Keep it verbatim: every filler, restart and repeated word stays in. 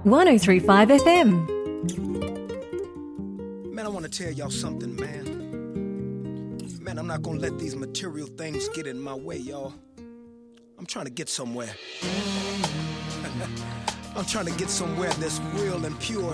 one oh three point five F M. Man, I want to tell y'all something, man. Man, I'm not going to let these material things get in my way, y'all. I'm trying to get somewhere. I'm trying to get somewhere that's real and pure